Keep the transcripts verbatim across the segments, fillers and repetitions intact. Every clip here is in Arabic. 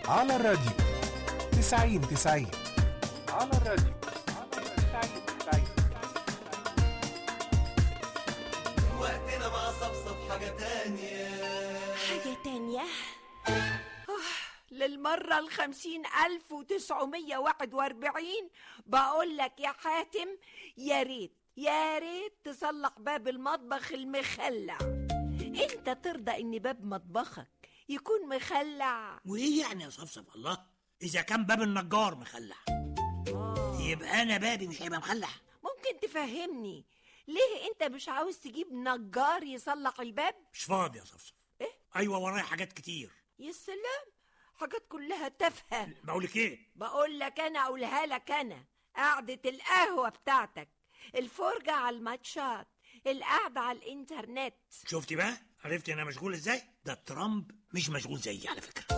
على الراديو تسعين تسعين. على الراديو تسعين تسعين. وقتنا مع صفصف حاجة تانية حاجة تانية للمرة الخمسين ألف وتسعمية واحد واربعين بقول لك يا حاتم، يا ريت يا ريت تصلح باب المطبخ المخلع. انت ترضى ان باب مطبخك يكون مخلع؟ وايه يعني يا صفصف؟ الله، اذا كان باب النجار مخلع آه. يبقى انا بابي مش هيبقى مخلع؟ ممكن تفهمني ليه انت مش عاوز تجيب نجار يصلح الباب؟ مش فاضي يا صفصف. ايه؟ ايوه ورايا حاجات كتير. يا سلام، حاجات كلها تافهه. بقولك ايه؟ بقول لك انا اقولها لك انا، قعدة القهوة بتاعتك، الفرجة على الماتشات، القعدة على الانترنت. شفتي بقى؟ عرفتي انا مشغول ازاي؟ ده ترامب مش مشغول زيي على فكرة.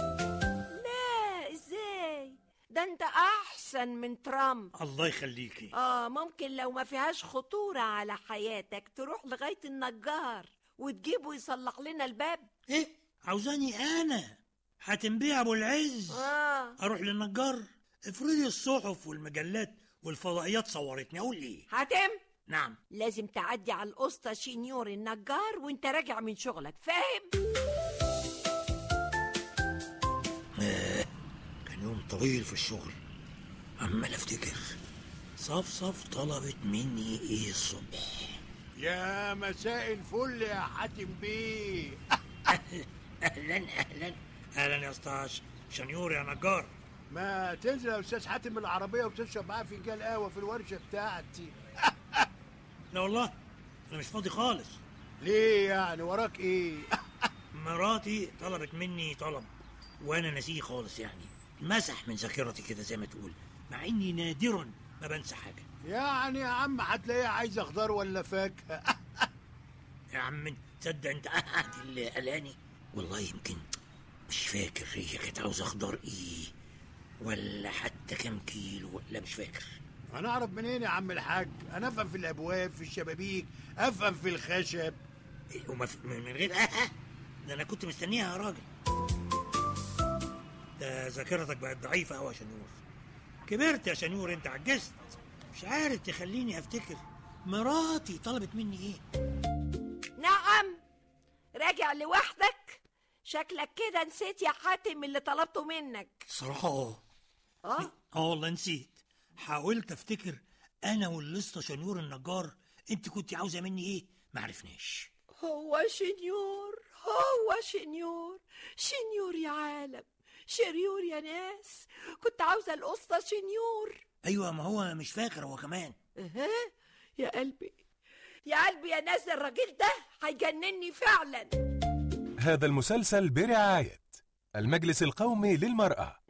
لا ازاي؟ ده انت احسن من ترامب. الله يخليكي. اه ممكن لو ما فيهاش خطورة على حياتك تروح لغاية النجار وتجيبه يصلح لنا الباب. ايه؟ عاوزاني انا حاتم بيه ابو العز اه اروح للنجار؟ افرضي الصحف والمجلات والفضائيات صورتني، اقول ايه؟ حاتم، نعم. لازم تعدي على القسطى شينيور النجار وانت راجع من شغلك، فاهم؟ آه. كان يوم طويل في الشغل، عمال افتكر صفصف طلبت مني ايه الصبح. يا مساء الفل يا حاتم بيه. اهلا اهلا اهلا يا استاذ شنيور يا نجار. ما تنزل يا استاذ حاتم العربيه وتشرب معاه فنجان قهوه في الورشه بتاعتي. لا والله انا مش فاضي خالص. ليه يعني؟ وراك ايه؟ مراتي طلبت مني طلب وانا نسيه خالص، يعني مسح من ذاكرتي كده زي ما تقول، مع اني نادرا ما بنسى حاجه. يعني يا عم هتلاقيها عايزه خضار ولا فاكهه. يا عم تصدق انت قاعد اللي قلقاني؟ والله يمكن مش فاكر هي كانت عاوزه خضار ايه ولا حتى كام كيلو، ولا مش فاكر. انا اعرف منين يا عم الحاج؟ انا افهم في الابواب، في الشبابيك، افهم في الخشب. إيه وما من غير اه ده انا كنت مستنيها يا راجل. ده ذاكرتك بقت ضعيفه قوي يا شنور. كبرت يا شنور، انت عجزت، مش عارف تخليني افتكر مراتي طلبت مني ايه. نعم، راجع لوحدك؟ شكلك كده نسيت يا حاتم اللي طلبته منك. صراحه اه اه اه والله نسيت. حاولت افتكر انا واللسطى شنيور النجار انت كنت عاوزه مني ايه، ما عرفناش. هو شنيور، هو شنيور، شنيور يا عالم، شريور يا ناس، كنت عاوزه القسطى شنيور. ايوه ما هو مش فاكر هو كمان. اها يا قلبي يا قلبي يا ناس، الراجل ده هيجنني فعلا. هذا المسلسل برعاية المجلس القومي للمرأة.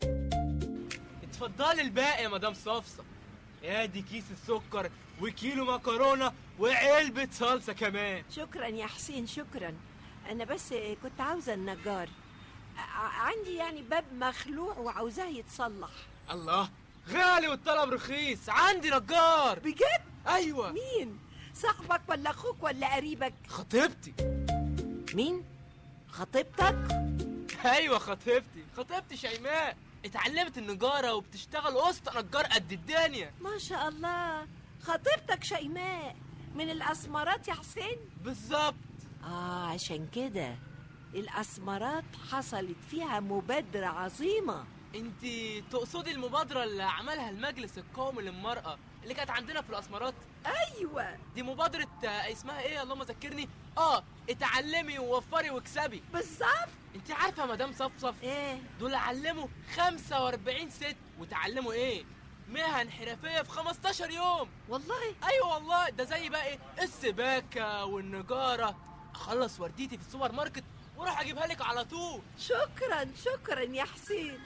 اتفضلي الباقي يا مدام صفصف. ادي كيس السكر وكيلو مكرونه وعلبه صلصه كمان. شكرا يا حسين، شكرا. انا بس كنت عاوزه النجار، ع- عندي يعني باب مخلوع وعاوزاه يتصلح. الله، غالي والطلب رخيص، عندي نجار. بجد؟ ايوه. مين؟ صاحبك ولا اخوك ولا قريبك؟ خطيبتي. مين؟ خطيبتك؟ ايوه خطيبتي، خطيبتي شيماء، اتعلمت النجاره وبتشتغل وسط نجار قد الدنيا. ما شاء الله، خطيبتك شيماء من الاسمرات يا حسين؟ بالظبط. اه عشان كده الاسمرات حصلت فيها مبادرة عظيمة. انتي تقصدي المبادره اللي عملها المجلس القومي للمراه اللي كانت عندنا في الاسمرات؟ ايوه دي مبادره اسمها ايه اللهم ذكرني؟ اه اتعلمي ووفري واكسبي. بالظبط. انتي عارفه يا مدام صفصف ايه؟ دول علموا خمسة واربعين ست وتعلموا ايه؟ مهن حرفيه في خمستاشر يوم. والله؟ ايوه والله، ده زي بقى ايه السباكه والنجاره. اخلص ورديتي في السوبر ماركت واروح اجيبها لك على طول. شكرا شكرا يا حسين.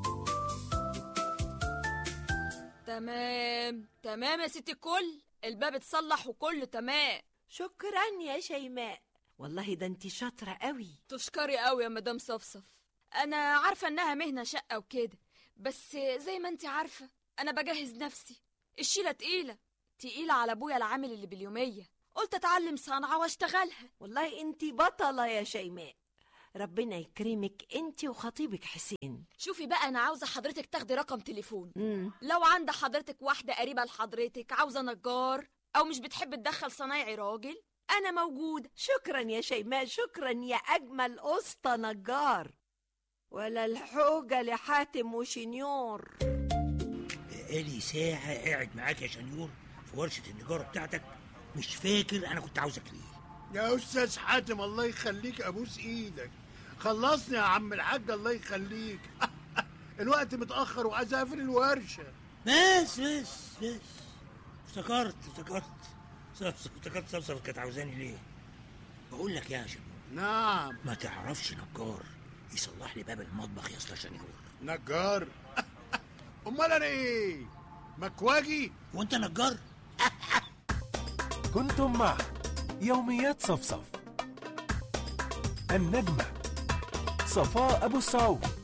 تمام تمام يا ستي الكل، الباب اتصلح وكله تمام. شكرا يا شيماء، والله ده انت شاطرة قوي. تشكري قوي يا مدام صفصف. انا عارفة انها مهنة شقة وكده، بس زي ما انت عارفة انا بجهز نفسي. الشيلة تقيلة تقيلة على ابويا العامل اللي باليومية، قلت اتعلم صنعة واشتغلها. والله انت بطلة يا شيماء، ربنا يكرمك انت وخطيبك حسين. شوفي بقى، انا عاوزه حضرتك تاخدي رقم تليفون. مم. لو عند حضرتك واحده قريبه لحضرتك عاوزه نجار او مش بتحب تدخل صنايعي راجل، انا موجوده. شكرا يا شيماء، شكرا يا اجمل اسطى نجار. ولا الحوجه لحاتم وشنيور. بقالي ساعه قاعد معاك يا شنيور في ورشه النجاره بتاعتك، مش فاكر انا كنت عاوزك ليه. يا استاذ حاتم الله يخليك، ابوس ايدك، خلصني يا عم الحاج الله يخليك. الوقت متاخر وعايز اقفل الورشه. بس بس بس افتكرت افتكرت افتكرت صفصف كانت عاوزاني ليه. بقول لك يا شنيور، نعم. ما تعرفش نجار يصلح لي باب المطبخ يا اسطى شنيور؟ نجار؟ امال انا ايه، مكواجي؟ وانت نجار؟ كنتم مع يوميات صفصف. النجمة صفاء أبو السعود.